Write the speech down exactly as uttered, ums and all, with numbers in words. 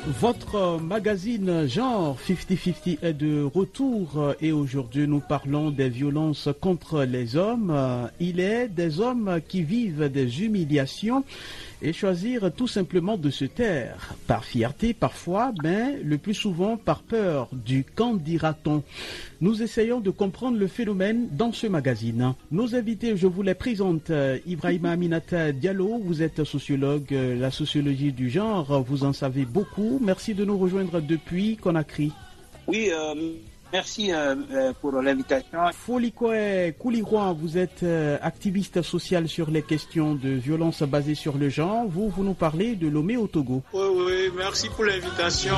Votre magazine Genre cinquante cinquante est de retour et aujourd'hui nous parlons des violences contre les hommes. Il est des hommes qui vivent des humiliations et choisir tout simplement de se taire, par fierté parfois, mais le plus souvent par peur du qu'en dira-t-on. Nous essayons de comprendre le phénomène dans ce magazine. Nos invités, je vous les présente. Ibrahima Aminata Diallo, vous êtes sociologue, la sociologie du genre, vous en savez beaucoup. Merci de nous rejoindre depuis Conakry. Oui, euh, merci euh, pour l'invitation. Folikwe Kouliroan, vous êtes euh, activiste social sur les questions de violence basées sur le genre. Vous, vous nous parlez de Lomé au Togo. Oui, oui, merci pour l'invitation.